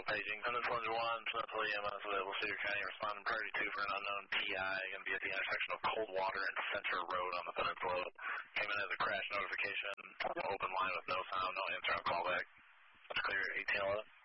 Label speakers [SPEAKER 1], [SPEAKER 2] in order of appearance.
[SPEAKER 1] paging. Influenza 1, Peninsula EMS available, Cedar County, responding priority 2 for an unknown PI, going to be at the intersection of Coldwater and Center Road on the Peninsula. Came in as a crash notification, open line with no sound, no answer on callback. That's clear, 1811.